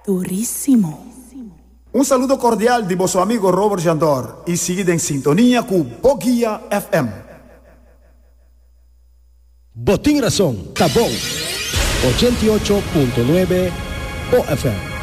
Durísimo. Un saludo cordial de vuestro amigo Robert Jandor y seguid en sintonía con Boguía FM. Botín Razón, Tabón, 88.9 OFM.